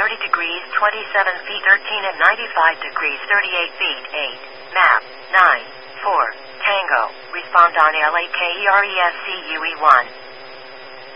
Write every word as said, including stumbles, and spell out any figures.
thirty degrees, twenty-seven feet, thirteen and ninety-five degrees, thirty-eight feet, eight. Map, nine, four, Tango. Respond on L A K E R E S C U E one.